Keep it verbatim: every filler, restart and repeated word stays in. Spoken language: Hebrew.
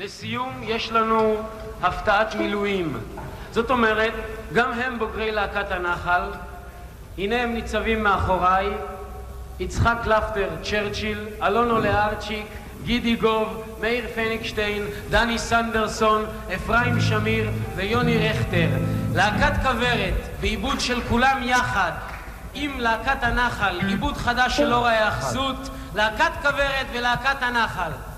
ולסיום יש לנו הפתעת מילואים. זאת אומרת, גם הם בוגרי להקת הנחל. הנה הם ניצבים מאחוריי, יצחק לפטר צ'רצ'יל, אלונו לארצ'יק, גידי גוב, מאיר פניקשטיין, דני סנדרסון, אפרים שמיר ויוני רכטר. להקת כוורת בעיבוד של כולם יחד עם להקת הנחל, עיבוד חדש של אור ההיאחזות, להקת כוורת ולהקת הנחל.